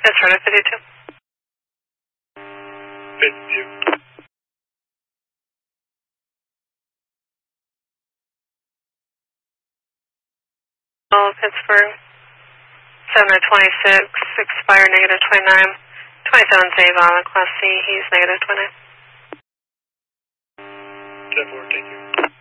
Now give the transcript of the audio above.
Pittsburgh 52. 52. Oh, Pittsburgh 726, expire negative 29. 27's Avon, Class C, he's negative 29. 10-4, thank you.